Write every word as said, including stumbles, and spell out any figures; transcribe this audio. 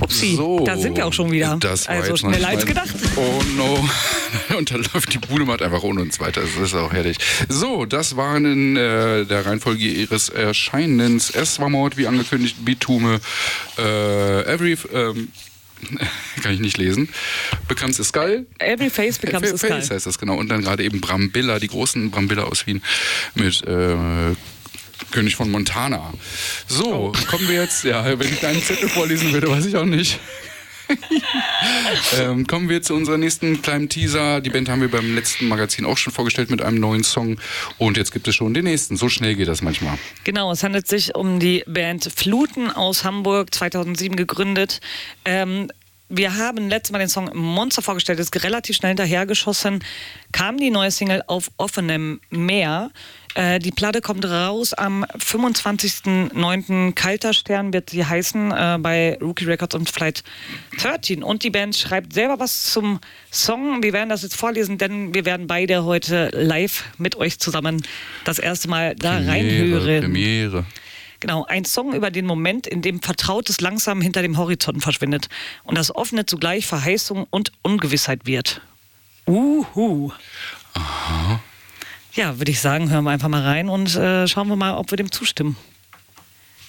Upsi, So, da sind wir auch schon wieder. Das war also jetzt noch schneller nicht als mein- gedacht. Oh no. Und dann läuft die Bude macht einfach ohne uns weiter. Das ist auch herrlich. So, das waren in äh, der Reihenfolge ihres Erscheinens. Es war Mord, wie angekündigt, Bitume, äh, Every... Ähm, kann ich nicht lesen. Becomes a Skull. Every face becomes a skull. Face heißt das, genau. Und dann gerade eben Brambilla, die großen Brambilla aus Wien mit äh, König von Montana. So, kommen wir jetzt, ja, wenn ich deinen Zettel vorlesen würde, weiß ich auch nicht. ähm, kommen wir zu unserer nächsten kleinen Teaser. Die Band haben wir beim letzten Magazin auch schon vorgestellt mit einem neuen Song. Und jetzt gibt es schon den nächsten. So schnell geht das manchmal. Genau, es handelt sich um die Band Fluten aus Hamburg, zweitausendsieben gegründet. Ähm, wir haben letztes Mal den Song Monster vorgestellt, ist relativ schnell hinterhergeschossen. Kam die neue Single auf offenem Meer. Äh, die Platte kommt raus am fünfundzwanzigsten neunten Kalter Stern wird sie heißen, äh, bei Rookie Records und Flight dreizehn. Und die Band schreibt selber was zum Song. Wir werden das jetzt vorlesen, denn wir werden beide heute live mit euch zusammen das erste Mal da reinhören. Premiere. Genau, ein Song über den Moment, in dem Vertrautes langsam hinter dem Horizont verschwindet und das Offene zugleich Verheißung und Ungewissheit wird. Uhu. Aha. Ja, würde ich sagen, hören wir einfach mal rein und äh, schauen wir mal, ob wir dem zustimmen.